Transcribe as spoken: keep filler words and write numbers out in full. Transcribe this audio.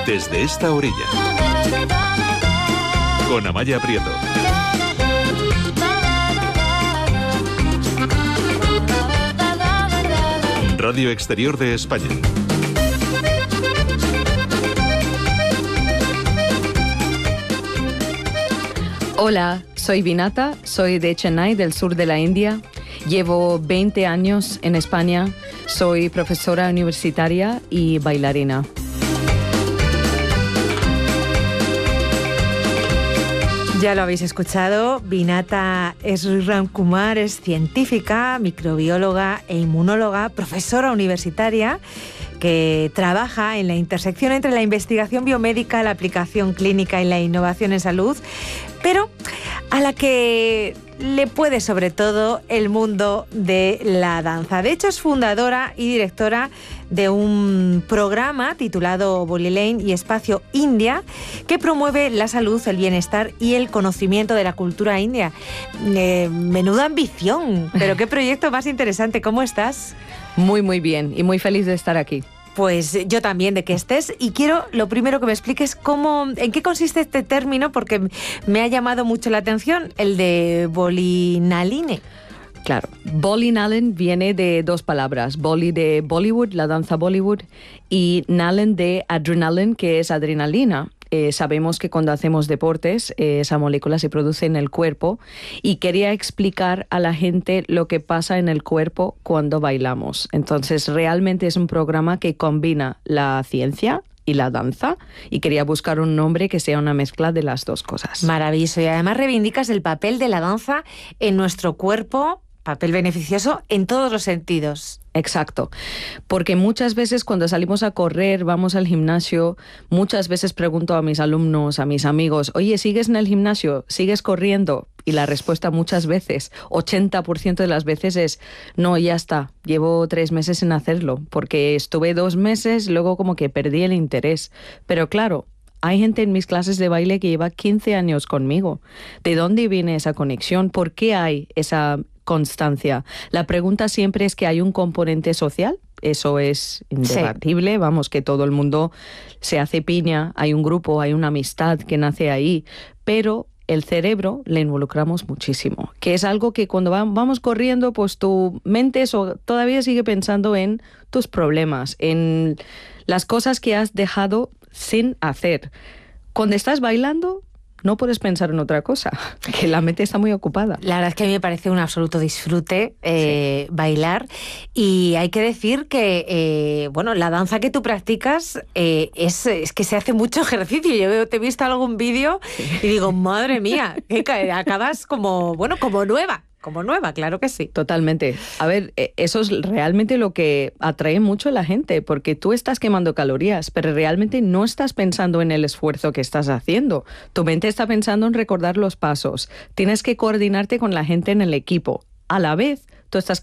Desde esta orilla, con Amaya Prieto. Radio Exterior de España. Hola, soy Vinata, soy de Chennai, del sur de la India. Llevo veinte años en España, soy profesora universitaria y bailarina. Ya lo habéis escuchado, Vinata Sriramkumar es científica, microbióloga e inmunóloga, profesora universitaria que trabaja en la intersección entre la investigación biomédica, la aplicación clínica y la innovación en salud, pero a la que le puede sobre todo el mundo de la danza. De hecho, es fundadora y directora de un programa titulado Bolly Lane y Espacio India, que promueve la salud, el bienestar y el conocimiento de la cultura india. Eh, menuda ambición, pero qué proyecto más interesante. ¿Cómo estás? Muy, muy bien y muy feliz de estar aquí. Pues yo también, de que estés, y quiero lo primero que me expliques cómo, en qué consiste este término, porque me ha llamado mucho la atención, el de Bolly Naline. Claro, Bolly Naline viene de dos palabras, Bolly de Bollywood, la danza Bollywood, y Naline de adrenaline, que es adrenalina. Eh, sabemos que cuando hacemos deportes, eh, esa molécula se produce en el cuerpo, y quería explicar a la gente lo que pasa en el cuerpo cuando bailamos. Entonces, realmente es un programa que combina la ciencia y la danza, y quería buscar un nombre que sea una mezcla de las dos cosas. Maravilloso, y además reivindicas el papel de la danza en nuestro cuerpo, papel beneficioso en todos los sentidos. Exacto, porque muchas veces cuando salimos a correr, vamos al gimnasio, muchas veces pregunto a mis alumnos, a mis amigos, oye, ¿sigues en el gimnasio? ¿Sigues corriendo? Y la respuesta muchas veces, ochenta por ciento de las veces es, no, ya está, llevo tres meses en hacerlo, porque estuve dos meses, luego como que perdí el interés. Pero claro, hay gente en mis clases de baile que lleva quince años conmigo. ¿De dónde viene esa conexión? ¿Por qué hay esa constancia? La pregunta siempre es que hay un componente social, eso es indebatible, sí. Vamos, que todo el mundo se hace piña, hay un grupo, hay una amistad que nace ahí, pero el cerebro le involucramos muchísimo, que es algo que cuando vamos corriendo, pues tu mente eso, todavía sigue pensando en tus problemas, en las cosas que has dejado sin hacer. Cuando estás bailando, no puedes pensar en otra cosa, que la mente está muy ocupada. La verdad es que a mí me parece un absoluto disfrute eh, sí. bailar, y hay que decir que eh, bueno, la danza que tú practicas eh, es, es que se hace mucho ejercicio. Yo te he visto algún vídeo y digo, madre mía, que acabas como, bueno, como nueva. Como nueva, claro que sí. Totalmente. A ver, eso es realmente lo que atrae mucho a la gente, porque tú estás quemando calorías, pero realmente no estás pensando en el esfuerzo que estás haciendo. Tu mente está pensando en recordar los pasos. Tienes que coordinarte con la gente en el equipo. A la vez, tú estás